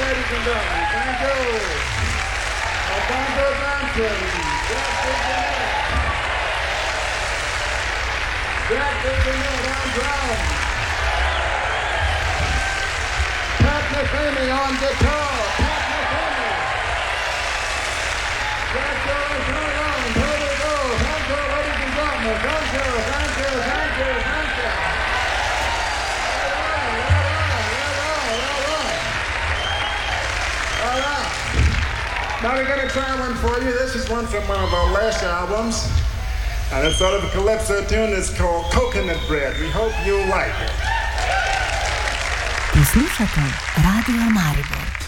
ladies and gentlemen. Thank you. Alfonso Sanchez. Jack Bigelow on drums. Pat Metheny on guitar. Pat Metheny. Jack Jones on Total Go. Thank you, ladies and gentlemen. Thank you. All right. Now we're going to try one for you. This is one from one of our last albums. And it's sort of a calypso tune. It's called Coconut Bread. We hope you'll like it. Poslušate Radio Maribor.